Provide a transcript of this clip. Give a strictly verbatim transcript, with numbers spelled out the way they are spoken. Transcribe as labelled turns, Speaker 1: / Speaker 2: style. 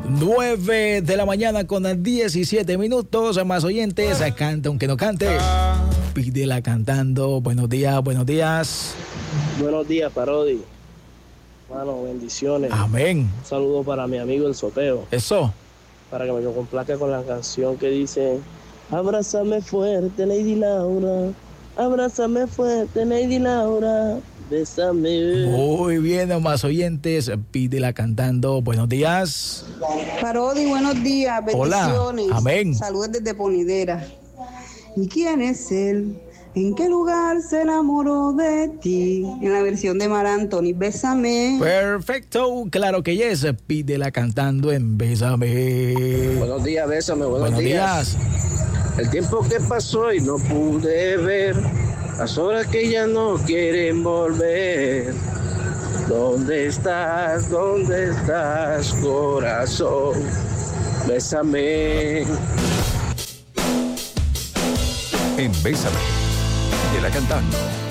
Speaker 1: nueve de la mañana con diecisiete minutos. Más oyentes, canta aunque no cante. Pídela cantando. Buenos días, buenos días.
Speaker 2: Buenos días, Parodi. Mano, bendiciones.
Speaker 1: Amén.
Speaker 2: Un saludo para mi amigo El Soteo.
Speaker 1: Eso.
Speaker 2: Para que me complaque con la canción que dice: abrázame fuerte, Lady Laura. Abrázame fuerte, Lady Laura. Bésame.
Speaker 1: Muy bien, más oyentes, pídela cantando. Buenos días.
Speaker 3: Parodi, buenos días, bendiciones.
Speaker 1: Hola, amén.
Speaker 3: Saludos desde Ponidera. ¿Y quién es él? ¿En qué lugar se enamoró de ti? En la versión de Mar Anthony, Bésame.
Speaker 1: Perfecto, claro que yes, pídela cantando en Bésame.
Speaker 2: Buenos días, Bésame, buenos,
Speaker 1: buenos
Speaker 2: días. días. El tiempo que pasó y no pude ver, las horas que ya no quieren volver. ¿Dónde estás? ¿Dónde estás, corazón? Bésame.
Speaker 4: En Bésame, de la cantando.